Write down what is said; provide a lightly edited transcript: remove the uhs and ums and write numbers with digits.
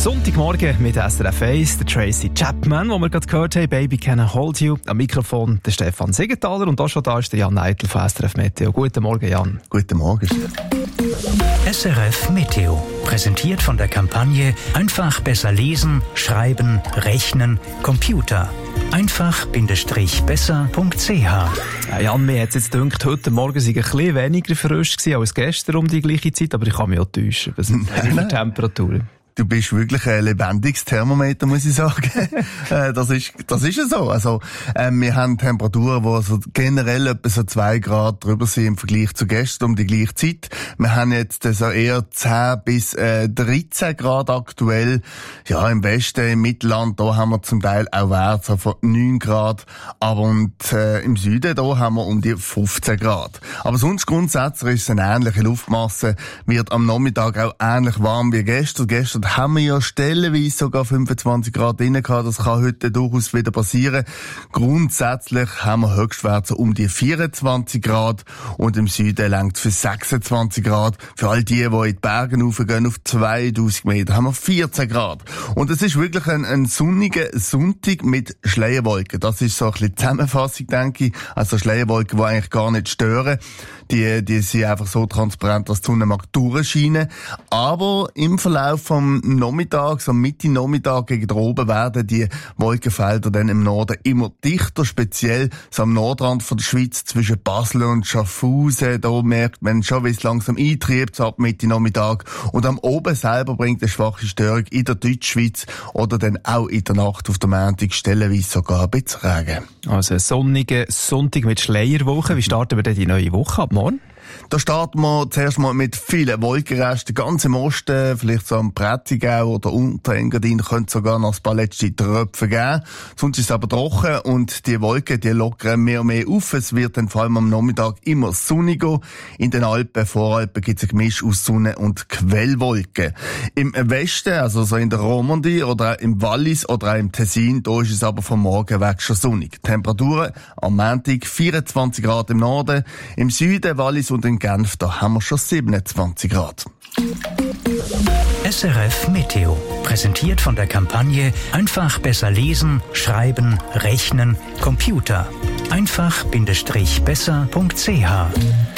Sonntagmorgen mit SRF 1, der Tracy Chapman, wo wir gerade gehört haben, Baby Can I Hold You. Am Mikrofon der Stefan Siegenthaler und auch schon da ist der Jan Eitel von SRF Meteo. Guten Morgen, Jan. Guten Morgen. SRF Meteo, präsentiert von der Kampagne Einfach besser lesen, schreiben, rechnen, Computer. Einfach-besser.ch. Jan, mir hat es jetzt gedacht, heute Morgen sei ein bisschen weniger frisch gewesen als gestern um die gleiche Zeit, aber ich kann mich auch täuschen. Was sind die Temperaturen? Du bist wirklich ein lebendiges Thermometer, muss ich sagen. Das ist ja so. Also, wir haben Temperaturen, die so generell etwa so 2 Grad drüber sind im Vergleich zu gestern um die gleiche Zeit. Wir haben jetzt so eher 10 bis 13 Grad aktuell. Ja, im Westen, im Mittelland, da haben wir zum Teil auch Werte von 9 Grad. Aber im Süden, da haben wir um die 15 Grad. Aber sonst grundsätzlich ist es eine ähnliche Luftmasse, wird am Nachmittag auch ähnlich warm wie gestern. Gestern haben wir ja stellenweise sogar 25 Grad drin gehabt. Das kann heute durchaus wieder passieren. Grundsätzlich haben wir Höchstwerte so um die 24 Grad und im Süden reicht für 26 Grad. Für all die in die Berge raufgehen, auf 2000 Meter, haben wir 14 Grad. Und es ist wirklich ein sonniger Sonntag mit Schleierwolken. Das ist so ein bisschen Zusammenfassung, denke ich. Also Schleierwolken, die eigentlich gar nicht stören. Die sind einfach so transparent, dass die Sonne mag durchscheinen. Aber im Verlauf vom Nachmittag, so Mitte Nachmittag gegen oben, werden die Wolkenfelder dann im Norden immer dichter, speziell so am Nordrand von der Schweiz zwischen Basel und Schaffhausen. Da merkt man schon, wie es langsam eintriebt, so ab Mitte Nachmittag. Und am Oben selber bringt eine schwache Störung in der Deutschschweiz oder dann auch in der Nacht auf der Montag stellenweise sogar ein bisschen Regen. Also ein sonniger Sonntag mit Schleierwoche. Wie starten wir denn die neue Woche ab morgen? Da starten wir zuerst mal mit vielen Wolkenresten, ganz im Osten, vielleicht so am Prättigau oder Unterengadin, könnte sogar noch ein paar letzte Tröpfe geben. Sonst ist es aber trocken und die Wolken, die lockern mehr und mehr auf. Es wird dann vor allem am Nachmittag immer sonniger. In den Alpen, Voralpen gibt es ein Gemisch aus Sonne- und Quellwolken. Im Westen, also so in der Romandie oder im Wallis oder auch im Tessin, da ist es aber vom Morgen weg schon sonnig. Temperaturen am Montag 24 Grad im Norden, im Süden, Wallis und in Genf, da haben wir schon 27 Grad. SRF Meteo, präsentiert von der Kampagne Einfach besser lesen, schreiben, rechnen, Computer. Einfach-besser.ch.